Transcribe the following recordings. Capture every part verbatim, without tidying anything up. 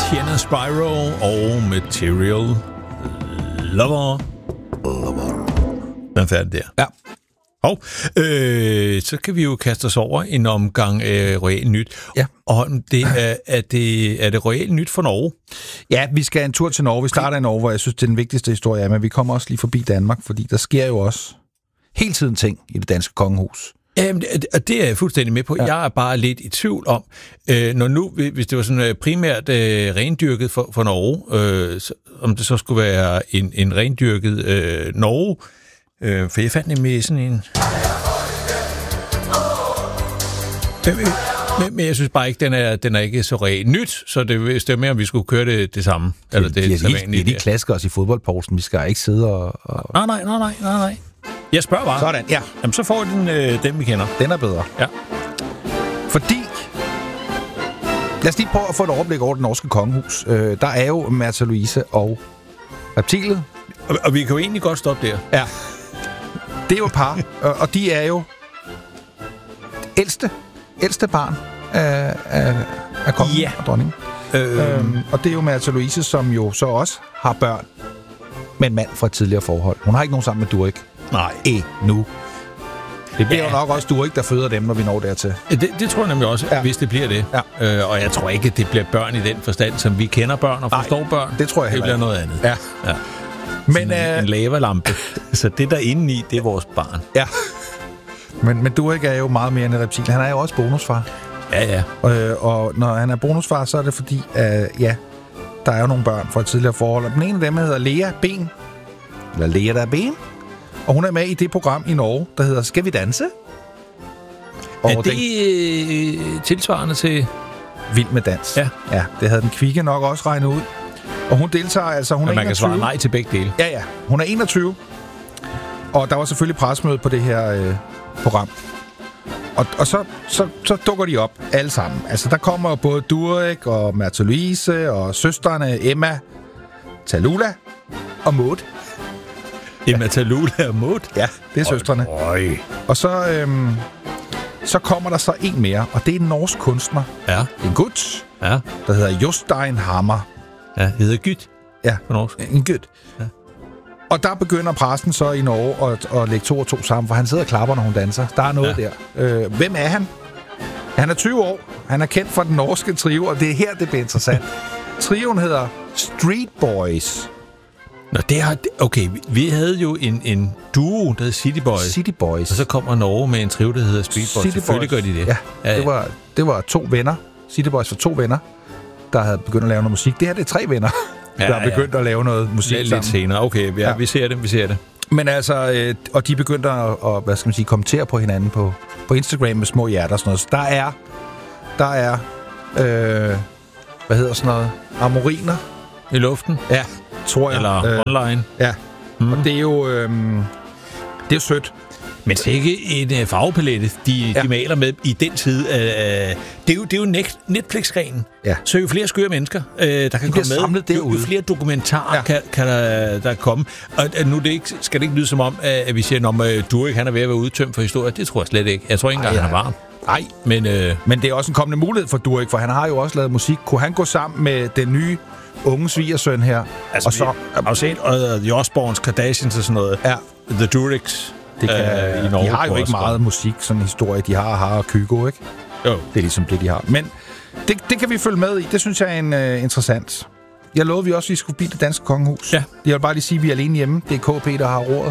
Sienna Spyro og Material Lover. Lover. Den er færdig der. Ja. Og øh, så kan vi jo kaste os over en omgang øh, Royal Nyt. Ja. Og det er, er, det, er det Royal Nyt for Norge? Ja, vi skal en tur til Norge. Vi starter i Norge, hvor jeg synes, det er den vigtigste historie er, men vi kommer også lige forbi Danmark, fordi der sker jo også hele tiden ting i det danske kongehus. Jamen, det, det er jeg fuldstændig med på. Ja. Jeg er bare lidt i tvivl om, øh, når nu, hvis det var sådan primært øh, rendyrket for, for Norge, øh, så, om det så skulle være en, en rendyrket øh, Norge, øh, for jeg fandt nemlig sådan en... Men, men jeg synes bare ikke, den er, den er ikke så reelt nyt, så det, det er mere, om vi skulle køre det, det samme. Det, eller det, det, det, er, lige, det er de klasker os i fodboldposten. Vi skal ikke sidde og... og... Nej, nej, nej, nej, nej, nej. Jeg spørger bare. Sådan, ja. Jamen, så får den øh, dem, vi kender. Den er bedre. Ja. Fordi... Lad os lige prøve at få et overblik over det norske kongehus. Øh, der er jo Märtha Louise og Reptilet. Og, og vi kan jo egentlig godt stoppe der. Ja. Det er jo et par, og, og de er jo ældste, ældste barn af, af, af kongen ja. og dronningen. Øhm. Øhm, og det er jo Märtha Louise, som jo så også har børn med en mand fra et tidligere forhold. Hun har ikke nogen sammen med Durek. Nej. Endnu. Det bliver ja. jo nok også Durek, der føder dem, når vi når dertil. Det, det tror jeg nemlig også, ja. hvis det bliver det. Ja. Øh, og jeg tror ikke, det bliver børn i den forstand, som vi kender børn og forstår Nej, børn. Det tror jeg Det bliver ikke. noget andet. Ja. ja. Men, en, øh, en lavalampe. Så det der inde i, det er vores barn. Ja. Men, men Durek er jo meget mere end et reptil. Han er jo også bonusfar. Ja, ja. Øh, og når han er bonusfar, så er det fordi, at øh, ja, der er jo nogle børn fra et tidligere forhold. Og den ene af dem hedder Lea Ben. Eller Lea der Ben. Og hun er med i det program i Norge, der hedder Skal vi danse? Og er det den... øh, tilsvarende til... Vild med dans? Ja. Ja, det havde den kvikke nok også regnet ud. Og hun deltager, altså hun Men er man enogtyve. kan svare nej til begge dele. Ja, ja. Hun er enogtyve. Og der var selvfølgelig pressemøde på det her øh, program. Og, og så, så, så dukker de op alle sammen. Altså, der kommer jo både Durek og Märtha Louise og søstrene Emma, Tallulah og Maud. Emma, Tallulah og Maud? Ja, det er søstrene. Øj. Og så, øhm, så kommer der så en mere, og det er en norsk kunstner. Ja. En gut, ja. der hedder Jostein Hammer. Ja, det hedder Gyt. Ja, på norsk. En gut. Ja. Og der begynder præsten så i Norge at, at lægge to og to sammen, for han sidder og klapper, når hun danser. Der er noget ja. der. Øh, hvem er han? Han er tyve år. Han er kendt for den norske trio, og det er her, det bliver interessant. Trioen hedder Street Boys. Nå, det har... Okay, vi havde jo en, en duo, der hed City Boys. City Boys. Og så kommer Norge med en trio, der hedder Street Boys. City Selvfølgelig Boys. gør de det. Ja, ja, ja. Det, var, det var to venner. City Boys var to venner, der havde begyndt at lave noget musik. Det her, det er tre venner, ja, der har begyndt ja. at lave noget musik lidt, sammen. Lidt senere. Okay, ja, ja. vi ser det, vi ser det. Men altså, øh, og de begyndte at, at, hvad skal man sige, kommentere på hinanden på, på Instagram med små hjerter og sådan noget. Så der er, der er, øh, hvad hedder sådan noget, amoriner. I luften? Ja, tror jeg. Eller øh, online? Ja, mm. og det er jo, øh, det er jo sødt. Men det er ikke en uh, farvepalette, de, ja. de maler med i den tid. Uh, det er jo, det er jo Netflix-grenen. Ja. Så jo flere skøre mennesker, uh, der kan de komme med, jo, jo flere dokumentarer ja. kan, kan der, der komme. Og uh, nu det ikke, skal det ikke lyde som om, uh, at vi siger, om uh, Durek han er ved at være udtømt for historie. Det tror jeg slet ikke. Jeg tror ikke engang, han er varm. Nej, men, uh, men det er også en kommende mulighed for Durek, for han har jo også lavet musik. Kunne han gå sammen med den nye unge svigersøn her? Altså, og så har jo set uh, The Osbournes, Kardashians og sådan noget. Ja. The Dureks. Det kan, øh, i Norge, de har jo ikke meget musik, sådan en historie. De har har og Kygo, ikke? Jo. Det er ligesom det, de har. Men det, det kan vi følge med i. Det synes jeg er en, uh, interessant. Jeg lovede vi også, at vi skulle blive det danske kongehus. Ja. Jeg vil bare lige sige, at vi er alene hjemme. Det er K P, der har rådet.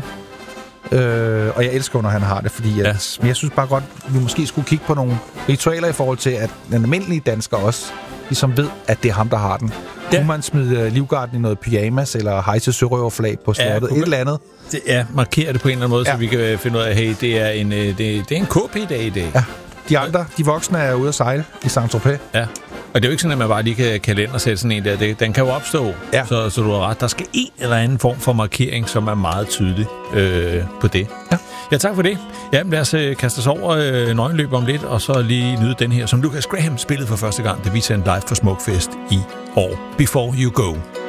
Øh, og jeg elsker, når han har det, fordi at, ja. Men jeg synes bare godt, at vi måske skulle kigge på nogle ritualer i forhold til, at den almindelige dansker også ligesom ved, at det er ham, der har den. Ja. Kunne man smide Livgarden i noget pyjamas, eller hejse sørøverflag på slottet, ja, et eller andet? Det, ja, markere det på en eller anden måde, ja. Så vi kan finde ud af, hey, det er en, det, det er en K P-dag i dag. Ja. De andre, de voksne er ude at sejle i Saint-Tropez. Ja. Og det er jo ikke sådan, at man bare lige kan kalender sætte sådan en der. Det, den kan jo opstå, ja. så, så du har ret. Der skal en eller anden form for markering, som er meget tydelig øh, på det. Ja. Ja, tak for det. Jamen, lad os øh, kaste os over øh, nøgenløb om lidt, og så lige nyde den her, som Lucas Graham spillede for første gang, da vi sendte live for Smukfest i år. Before You Go.